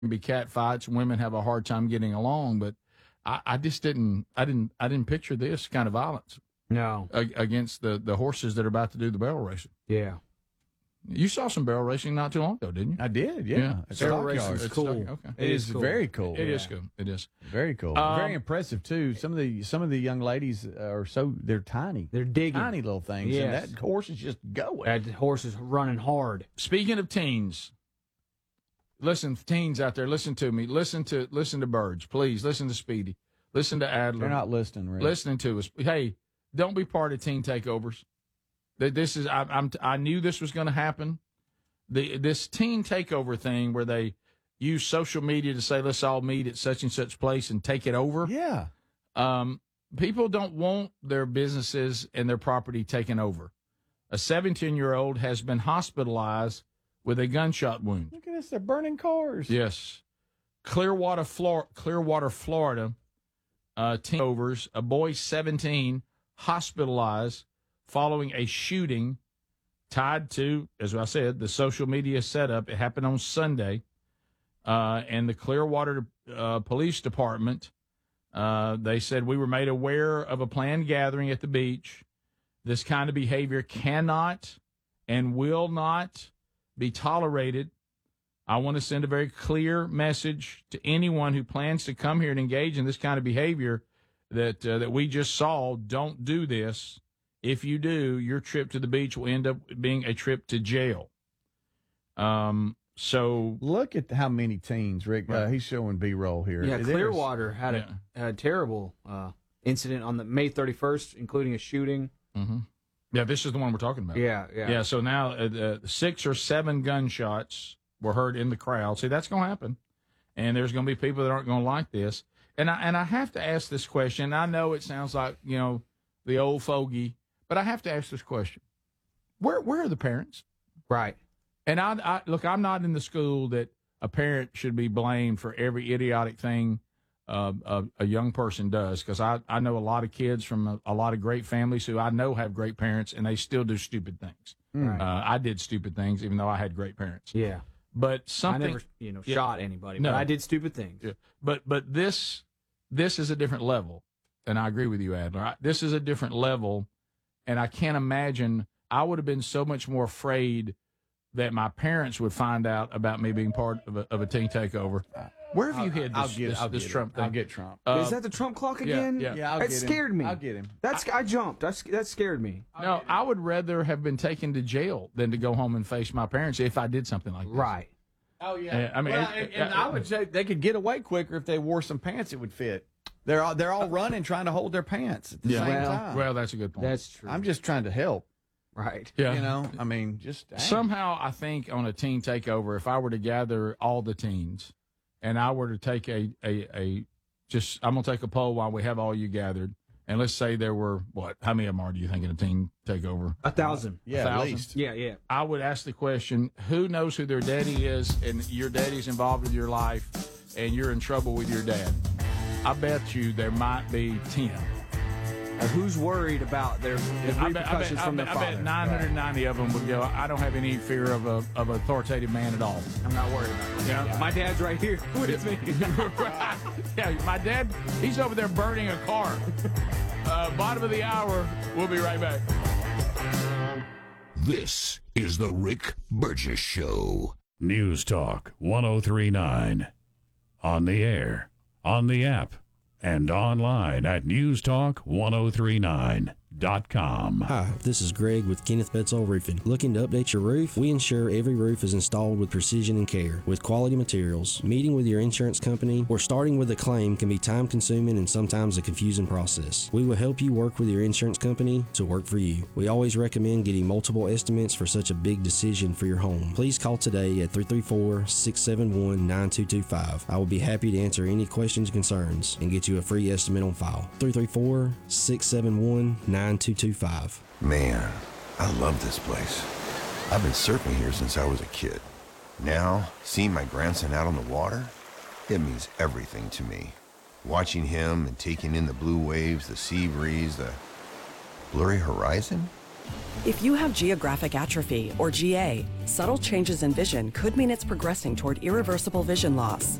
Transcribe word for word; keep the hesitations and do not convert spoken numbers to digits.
be cat fights. Women have a hard time getting along, but I, I just didn't. I didn't. I didn't picture this kind of violence. No, against the the horses that are about to do the barrel racing. Yeah. You saw some barrel racing not too long ago, didn't you? I did, yeah. yeah. It's barrel racing is cool. Okay. It, it is, is cool. very cool. It yeah. is cool. It is very cool. Um, very impressive too. Some of the some of the young ladies are so they're tiny. They're digging tiny little things. Yes. And that horse is just going. That horse is running hard. Speaking of teens, listen, teens out there, listen to me. Listen to listen to Burge, please. Listen to Speedy. Listen to Adler. They're not listening, really. Listening to us. Hey, don't be part of teen takeovers. This is I, I'm I knew this was going to happen. The this teen takeover thing where they use social media to say let's all meet at such and such place and take it over. Yeah. Um, people don't want their businesses and their property taken over. A seventeen-year-old has been hospitalized with a gunshot wound. Look at this. They're burning cars. Yes. Clearwater, Flor- Clearwater, Florida, uh, teen overs, a boy seventeen hospitalized following a shooting tied to, as I said, the social media setup. It happened on Sunday. Uh, and the Clearwater uh, Police Department, uh, they said, we were made aware of a planned gathering at the beach. This kind of behavior cannot and will not be tolerated. I want to send a very clear message to anyone who plans to come here and engage in this kind of behavior that uh, that we just saw. Don't do this. If you do, your trip to the beach will end up being a trip to jail. Um. So look at how many teens, Rick. Right. Uh, he's showing B-roll here. Yeah, There's, Clearwater had, yeah. a, had a terrible uh, incident on the May thirty-first, including a shooting. Mm-hmm. Yeah, this is the one we're talking about. Yeah, yeah. Yeah, so now uh, uh, six or seven gunshots were heard in the crowd. See, that's going to happen. And there's going to be people that aren't going to like this. And I, and I have to ask this question. I know it sounds like, you know, the old fogey, but I have to ask this question. Where where are the parents? Right. And I, I look, I'm not in the school that a parent should be blamed for every idiotic thing uh, a, a young person does, because I, I know a lot of kids from a, a lot of great families who I know have great parents, and they still do stupid things. Right. Uh, I did stupid things, even though I had great parents. Yeah. But something, I never, you know, yeah, shot anybody, no. but I did stupid things. Yeah. But but this this is a different level, and I agree with you, Adler. I, this is a different level, and I can't imagine. I would have been so much more afraid that my parents would find out about me being part of a, of a teen takeover. Where have you hid this, I'll get, this, I'll this get Trump it. thing? I'll get Trump. Uh, Is that the Trump clock yeah, again? yeah. Yeah, I'll that get scared him. me. I'll get him. That's I jumped. That's, that scared me. No, I would rather have been taken to jail than to go home and face my parents if I did something like this. Right. Oh, yeah. Uh, I mean, well, it- and, and uh, I would say they could get away quicker if they wore some pants that would fit. They're all, they're all running trying to hold their pants at the Yeah. same Well- time. Well, that's a good point. That's true. I'm just trying to help. right. yeah. You know, I mean, just dang. Somehow, I think on a teen takeover, if I were to gather all the teens and I were to take a, a, a just, I'm going to take a poll while we have all you gathered. And let's say there were, what, how many of them are, do you think, in a teen takeover? A thousand. yeah, a at thousand? least. Yeah, yeah. I would ask the question, who knows who their daddy is and your daddy's involved with your life and you're in trouble with your dad? I bet you there might be ten. Uh, who's worried about their the I bet, I bet, repercussions I from bet, their I bet father? nine hundred ninety of them would go, I don't have any fear of a of an authoritative man at all. I'm not worried about it. Yeah. My dad's right here with me. Yeah, my dad, he's over there burning a car. Uh, bottom of the hour, we'll be right back. This is the Rick Burgess Show. News Talk one oh three point nine. On the air, on the app, and online at news talk ten thirty-nine dot com. Hi, this is Greg with Kenneth Betzell Roofing. Looking to update your roof? We ensure every roof is installed with precision and care, with quality materials. Meeting with your insurance company or starting with a claim can be time-consuming and sometimes a confusing process. We will help you work with your insurance company to work for you. We always recommend getting multiple estimates for such a big decision for your home. Please call today at three three four, six seven one, nine two two five. I will be happy to answer any questions and concerns and get you a free estimate on file. three three four, six seven one, nine two two five. Man, I love this place. I've been surfing here since I was a kid. Now, seeing my grandson out on the water, it means everything to me. Watching him and taking in the blue waves, the sea breeze, the blurry horizon, If you have geographic atrophy, or G A, subtle changes in vision could mean it's progressing toward irreversible vision loss.